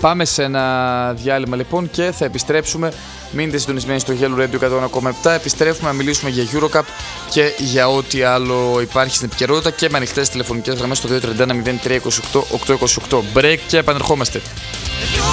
Πάμε σε ένα διάλειμμα λοιπόν και θα επιστρέψουμε. Μείνετε συντονισμένοι στο Hello Radio 101,7. Επιστρέφουμε να μιλήσουμε για Eurocup και για ό,τι άλλο υπάρχει στην επικαιρότητα και με ανοιχτές τηλεφωνικές γραμμές στο 231 03 28 828. Break και επανερχόμαστε.